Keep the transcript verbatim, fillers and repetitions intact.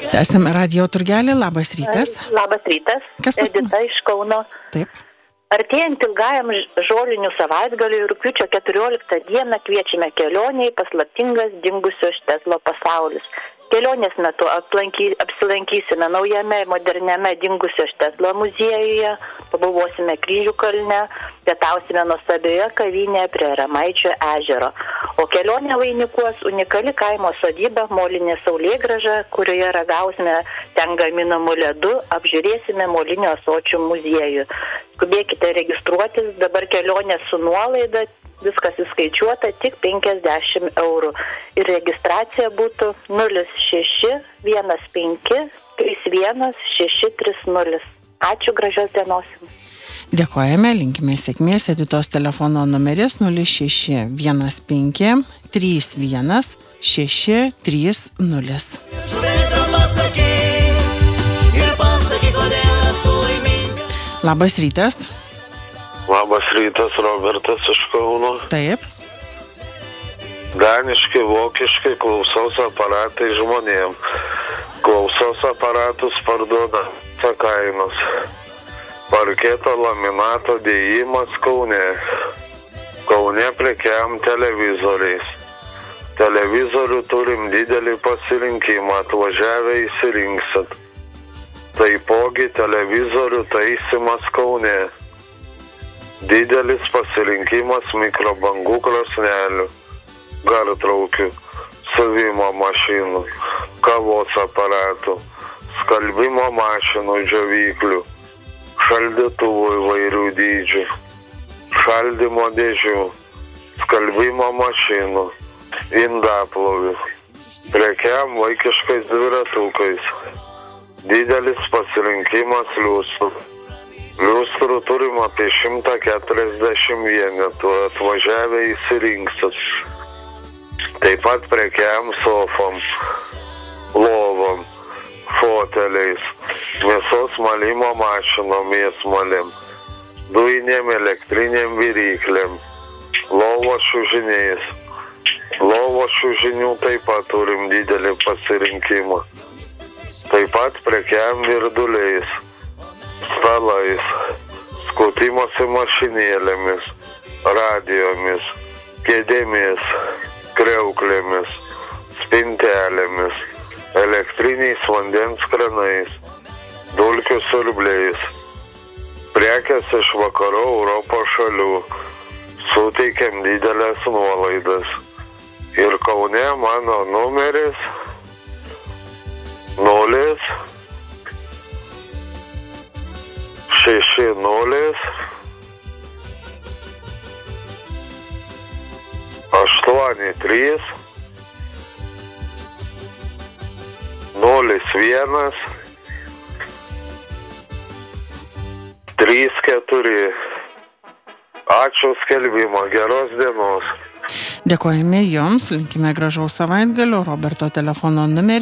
Tęsiame radijo turgelį. Labas rytas. Labas rytas. Kas pas mus? Edita iš Kauno. Taip. Artėjant ilgajam ž- žolinių savaitgaliui rugpjūčio keturioliktą dieną kviečiame kelionę į paslaptingas dingusio Štetlo pasaulis. Kelionės metu aplanky, apsilankysime naujame moderniame dingusio Štetlo muziejuje, pabuvosime Kryžių kalne, pietausime nuostabioje kavinėje prie Ramaičio ežero. O kelionę vainikuos unikali kaimo sodyba Molinė Saulėgrąža, kurioje ragausime ten gaminamų ledų, apžiūrėsime Molinio ąsočių muziejų. Skubėkite registruotis, dabar kelionė su nuolaida, viskas įskaičiuota tik penkiasdešimt eurų. Ir registracija būtų nulis šeši vienas penki trys vienas šeši trys nulis. Ačiū, gražios dienos. Dėkojame, linkime sėkmės. Editos telefono numeris nulis šeši vienas penki trys vienas šeši trys nulis. Labas rytas. Labas rytas, Robertas iš Kauno. Taip. Daniškai, vokiškai klausos aparatai žmonėm. Klausos aparatus parduoda kainos. Parketo laminato dėjimas Kaune. Kaune prekiam televizoriais. Televizorių turim didelį pasirinkimą, atvažiavę įsirinksit. Taipogi televizorių taisymas Kaune. Didelis pasirinkimas mikrobangų krosnelių, gartraukių, siuvimo mašinų, kavos aparatų, skalbimo mašinų, džiovyklių, šaldytuvų įvairių dydžių, šaldymo dėžių, skalbimo mašinų, indaplovių, prekiam vaikiškais dviratukais. Didelis pasirinkimas liustrų. Liustrų turim apie šimtą keturiasdešimt vienetų, atvažiavę įsirinksit. Taip pat prekiam sofom, lovom, foteliais, mėsos malimo mašinom, mėsmalėm, dujinėm elektrinėm viryklėm, lovos čiužiniais. Lovos čiužinių taip pat turim didelį pasirinkimą. Taip pat prekiam virduliais, stalais, skutimosi mašinėlėmis, radijomis, kėdėmis, kriauklėmis, spintelėmis, elektriniais vandens kranais, dulkių siurbliais. Prekės iš vakarų Europos šalių, suteikiam didelės nuolaidas. Ir Kaune mano numeris nulis šeši nulis aštuoni trys nulis vienas trys keturi. Ačiū skelbimą, geros dienos. Dėkojame jums, linkime gražaus savaitgalio. Roberto telefono numeris